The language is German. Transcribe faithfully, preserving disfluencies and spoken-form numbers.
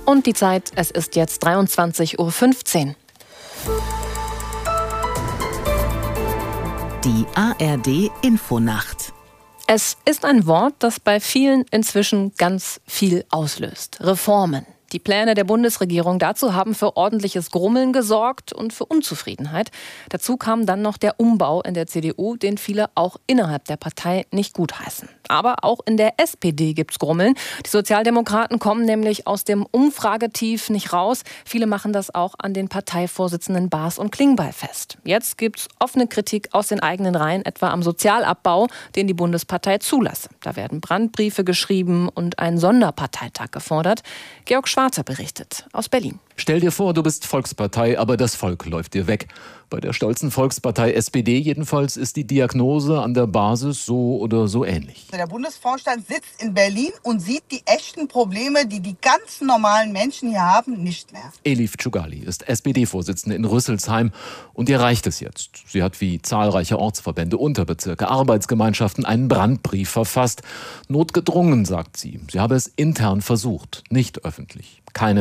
Und die Zeit, es ist jetzt dreiundzwanzig Uhr fünfzehn. Die A R D-Infonacht. Es ist ein Wort, das bei vielen inzwischen ganz viel auslöst. Reformen. Die Pläne der Bundesregierung dazu haben für ordentliches Grummeln gesorgt und für Unzufriedenheit. Dazu kam dann noch der Umbau in der C D U, den viele auch innerhalb der Partei nicht gutheißen. Aber auch in der S P D gibt's Grummeln. Die Sozialdemokraten kommen nämlich aus dem Umfragetief nicht raus. Viele machen das auch an den Parteivorsitzenden Baas und Klingbeil fest. Jetzt gibt's offene Kritik aus den eigenen Reihen, etwa am Sozialabbau, den die Bundespartei zulasse. Da werden Brandbriefe geschrieben und ein Sonderparteitag gefordert. Georg Schwarzer berichtet aus Berlin. Stell dir vor, du bist Volkspartei, aber das Volk läuft dir weg. Bei der stolzen Volkspartei S P D jedenfalls ist die Diagnose an der Basis so oder so ähnlich. Der Bundesvorstand sitzt in Berlin und sieht die echten Probleme, die die ganz normalen Menschen hier haben, nicht mehr. Elif Tschugali ist S P D-Vorsitzende in Rüsselsheim und ihr reicht es jetzt. Sie hat wie zahlreiche Ortsverbände, Unterbezirke, Arbeitsgemeinschaften einen Brandbrief verfasst. Notgedrungen, sagt sie. Sie habe es intern versucht, nicht öffentlich. Keine